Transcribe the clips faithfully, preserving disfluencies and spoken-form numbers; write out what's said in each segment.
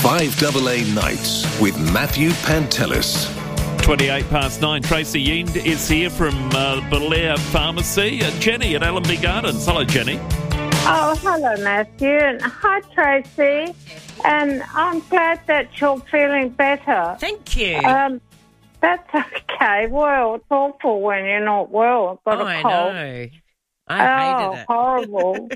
five A A Nights with Matthew Pantelis. twenty-eight past nine. Tracy Yiend is here from uh, Belair Pharmacy. Uh, Jenny at Allenby Gardens. Hello, Jenny. Oh, hello, Matthew. And hi, Tracy. And I'm glad that you're feeling better. Thank you. Um, that's okay. Well, it's awful when you're not well. I've got oh, a cold. I know. I oh, hated it. horrible.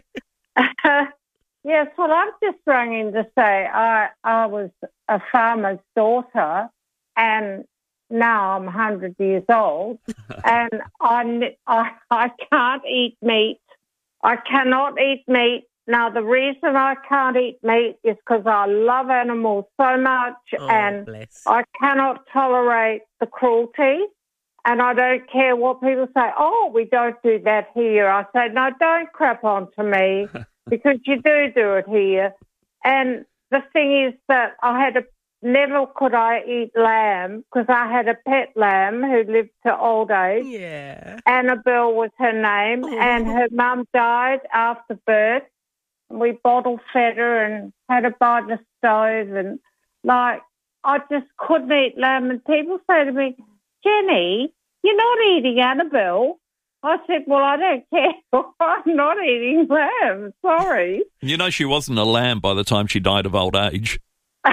Yes, well, I'm just ringing to say I, I was a farmer's daughter and now I'm one hundred years old and I, I, I can't eat meat. I cannot eat meat. Now, the reason I can't eat meat is because I love animals so much Oh, and bless. I cannot tolerate the cruelty. And I don't care what people say, oh, we don't do that here. I say, no, don't crap onto me because you do do it here. And the thing is that I had a, never could I eat lamb because I had a pet lamb who lived to old age. Yeah. Annabelle was her name, Oh. and her mum died after birth. We bottle fed her and had her by the stove. And, like, I just couldn't eat lamb. And people say to me, Jenny, you're not eating Annabelle. I said, well, I don't care. I'm not eating lamb. Sorry. You know she wasn't a lamb by the time she died of old age.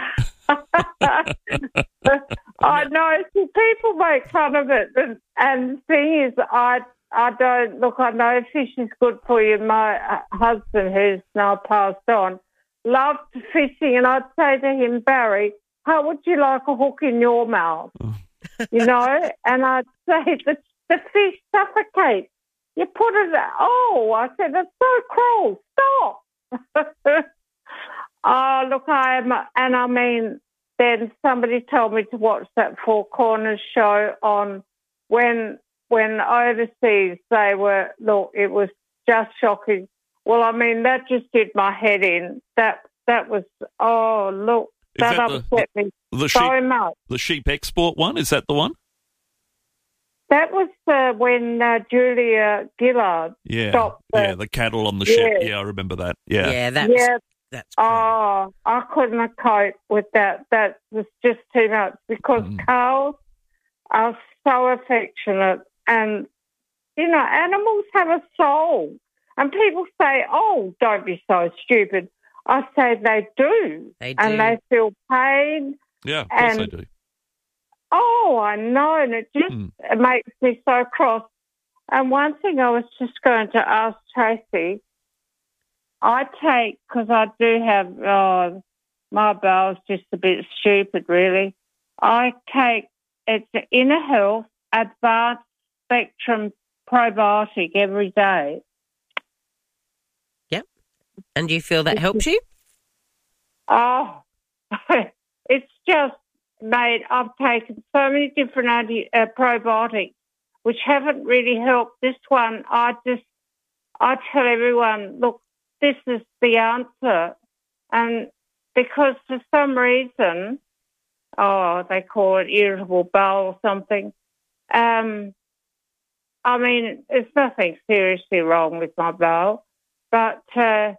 I know. See, people make fun of it. And, and the thing is, I I don't, look, I know fish is good for you. My uh, husband, who's now passed on, loved fishing. And I'd say to him, Barry, how would you like a hook in your mouth? You know, and I'd say the, the fish suffocates. You put it, oh, I said, that's so cruel. Stop. Oh, look, I am, and I mean, then somebody told me to watch that Four Corners show on when, when overseas they were, look, it was just shocking. Well, I mean, that just did my head in. That, that was, oh, look, that, that upset the, me the so sheep, much. The sheep export one, is that the one? That was uh, when uh, Julia Gillard Yeah, stopped. The, yeah, the cattle on the yeah. ship. Yeah, I remember that. Yeah. Yeah, that yeah. was, that's great. Oh, I couldn't have coped with that. That was just too much because Mm. cows are so affectionate and, you know, animals have a soul. And people say, oh, don't be so stupid. I say they do. They do. And they feel pain. Yeah, of course And- I do. Oh, I know, and it just Mm. it makes me so cross. And one thing I was just going to ask Tracy, I take, because I do have, oh, my bowel's just a bit stupid, really. I take, it's an Inner Health Advanced Spectrum Probiotic every day. Yep. And do you feel that helps you? Oh, it's just made, I've taken so many different anti, uh, probiotics which haven't really helped. This one, I just, I tell everyone, look, this is the answer. And because for some reason, oh, they call it irritable bowel or something, um, I mean, there's nothing seriously wrong with my bowel, but uh,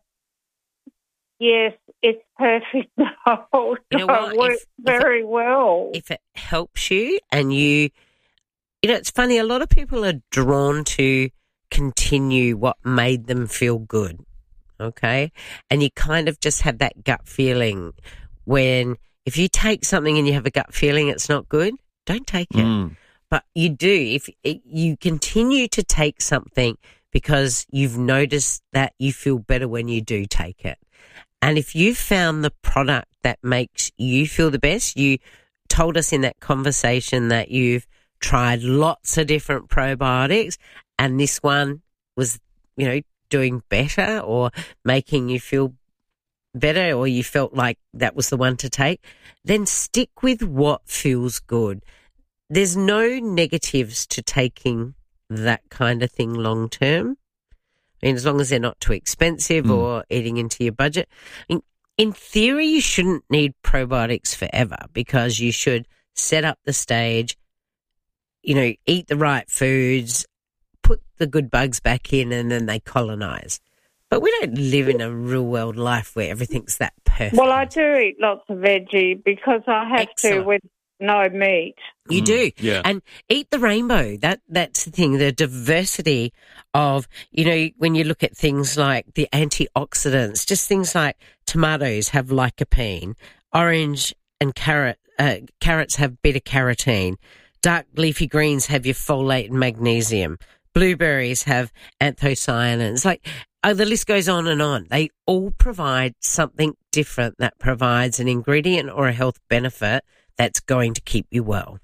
yes, it's perfect now. You know what? It works If- if very well. If it helps you and you, you know, it's funny, a lot of people are drawn to continue what made them feel good, okay? And you kind of just have that gut feeling when if you take something and you have a gut feeling it's not good, don't take it. Mm. But you do. If it, you continue to take something because you've noticed that you feel better when you do take it. And if you found the product that makes you feel the best, you told us in that conversation that you've tried lots of different probiotics and this one was, you know, doing better or making you feel better or you felt like that was the one to take, then stick with what feels good. There's no negatives to taking that kind of thing long term. I mean, as long as they're not too expensive Mm. or eating into your budget. In, in theory, you shouldn't need probiotics forever because you should set up the stage, you know, eat the right foods, put the good bugs back in and then they colonize. But we don't live in a real world life where everything's that perfect. Well, I do eat lots of veggie because I have Excellent. to with no meat. You do. yeah. And eat the rainbow. That That's the thing, the diversity of, you know, when you look at things like the antioxidants, just things like tomatoes have lycopene, orange and carrot, uh, carrots have beta-carotene, dark leafy greens have your folate and magnesium, blueberries have anthocyanins. Like, oh, the list goes on and on. They all provide something different that provides an ingredient or a health benefit that's going to keep you well.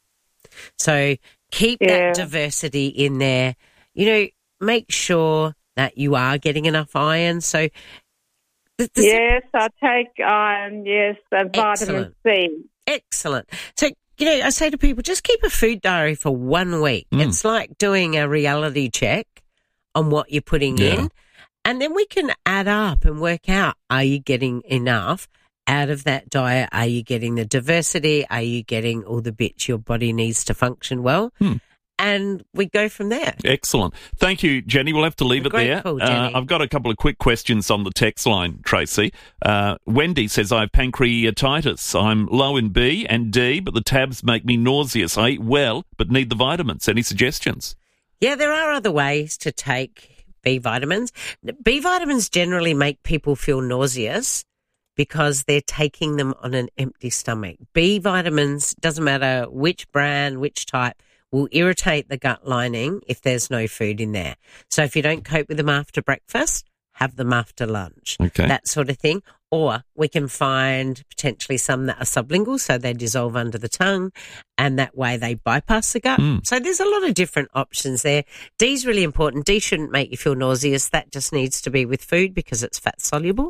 So keep Yeah. that diversity in there. You know, make sure that you are getting enough iron. So the, the Yes, I take iron, yes, and vitamin C. Excellent. So, you know, I say to people, just keep a food diary for one week. Mm. It's like doing a reality check on what you're putting Yeah. in. And then we can add up and work out, are you getting enough out of that diet? Are you getting the diversity? Are you getting all the bits your body needs to function well? Hmm. And we go from there. Excellent. Thank you, Jenny. We'll have to leave it Great there. call, Uh, Jenny. I've got a couple of quick questions on the text line, Tracy. Uh, Wendy says, I have pancreatitis. I'm low in B and D, but the tabs make me nauseous. I eat well, but need the vitamins. Any suggestions? Yeah, there are other ways to take B vitamins. B vitamins generally make people feel nauseous because they're taking them on an empty stomach. B vitamins, doesn't matter which brand, which type, will irritate the gut lining if there's no food in there. So if you don't cope with them after breakfast, have them after lunch. Okay. That sort of thing. Or we can find potentially some that are sublingual, so they dissolve under the tongue, and that way they bypass the gut. Mm. So there's a lot of different options there. D is really important. D shouldn't make you feel nauseous. That just needs to be with food because it's fat soluble.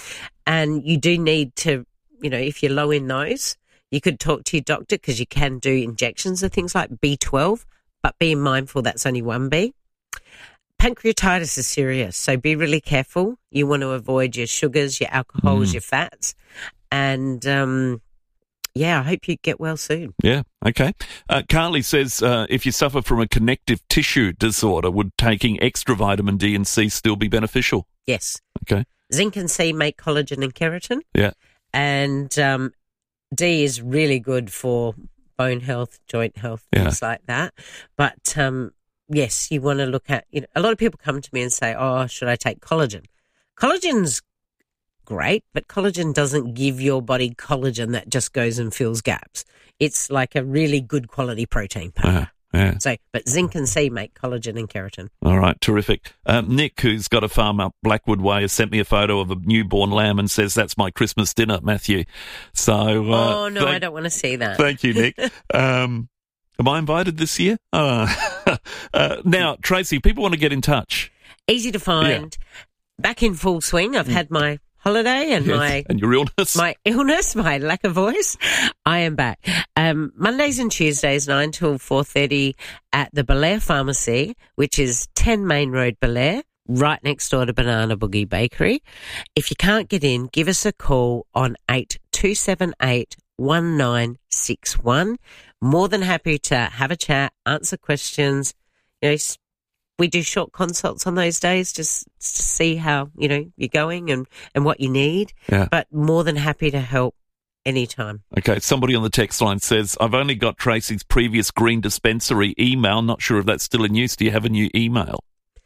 And you do need to, you know, if you're low in those, you could talk to your doctor because you can do injections of things like B twelve, but be mindful that's only one B. Pancreatitis is serious, so be really careful. You want to avoid your sugars, your alcohols, Mm. your fats. And, um, yeah, I hope you get well soon. Yeah, okay. Uh, Carly says, uh, if you suffer from a connective tissue disorder, would taking extra vitamin D and C still be beneficial? Yes. Okay. Zinc and C make collagen and keratin. Yeah. And um, D is really good for bone health, joint health, Yeah. things like that. But, um, yes, you want to look at, you know, a lot of people come to me and say, oh, should I take collagen? Collagen's great, but collagen doesn't give your body collagen that just goes and fills gaps. It's like a really good quality protein powder. Uh, yeah. So, but zinc and C make collagen and keratin. All right, terrific. Um, Nick, who's got a farm up Blackwood Way, has sent me a photo of a newborn lamb and says that's my Christmas dinner, Matthew. So, uh, oh, no, thank, I don't want to see that. Thank you, Nick. um, am I invited this year? Uh, uh, now, Tracy, people want to get in touch. Easy to find. Back in full swing. I've had my holiday and Yes, my and your illness. my illness, my lack of voice. I am back. Um, Mondays and Tuesdays, nine till four thirty at the Belair Pharmacy, which is ten Main Road, Belair, right next door to Banana Boogie Bakery. If you can't get in, give us a call on eight two seven eight, one nine six one. More than happy to have a chat, answer questions. You know, s- we do short consults on those days just to see how, you know, you're going and, and what you need. Yeah. But more than happy to help anytime. Okay, somebody on the text line says, I've only got Tracy's previous Green Dispensary email. Not sure if that's still in use. Do you have a new email?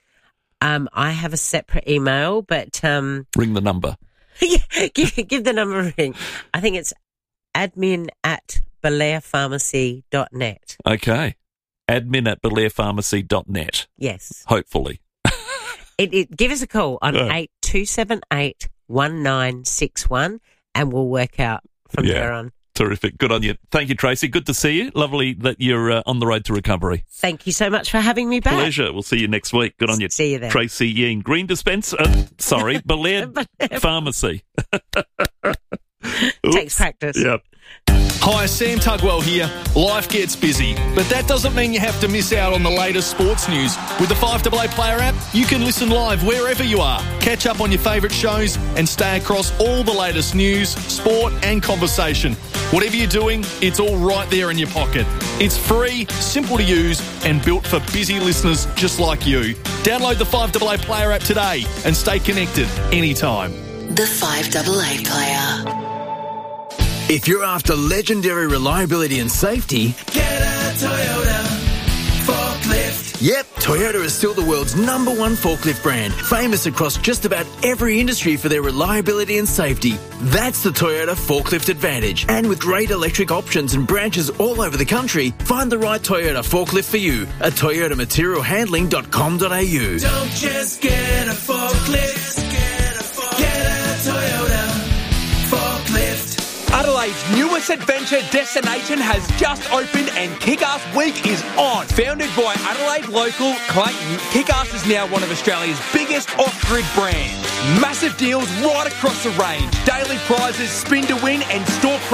Um, I have a separate email, but um, Ring the number. give, give the number a ring. I think it's admin at belair pharmacy dot net. Okay. Admin at belair pharmacy dot net, Yes. hopefully. It, it, give us a call on Yeah. eight two seven eight, one nine six one and we'll work out from Yeah. there on. Terrific. Good on you. Thank you, Tracy. Good to see you. Lovely that you're uh, on the road to recovery. Thank you so much for having me back. Pleasure. We'll see you next week. Good on you. See you then. Tracy Yeen. Green Dispense. Uh, sorry, Belair Pharmacy. Takes practice. Yep. Hi, Sam Tugwell here. Life gets busy, but that doesn't mean you have to miss out on the latest sports news. With the five A A Player app, you can listen live wherever you are, catch up on your favourite shows and stay across all the latest news, sport and conversation. Whatever you're doing, it's all right there in your pocket. It's free, simple to use and built for busy listeners just like you. Download the five A A Player app today and stay connected anytime. The five A A Player. If you're after legendary reliability and safety, get a Toyota forklift. Yep, Toyota is still the world's number one forklift brand, famous across just about every industry for their reliability and safety. That's the Toyota Forklift Advantage. And with great electric options and branches all over the country, find the right Toyota forklift for you at toyota material handling dot com dot a u. Don't just get a forklift, get a, forklift. Get a Toyota forklift. Adelaide's newest adventure destination has just opened and Kick-Ass Week is on. Founded by Adelaide local Clayton, Kick-Ass is now one of Australia's biggest off-grid brands. Massive deals right across the range. Daily prizes, spin to win and store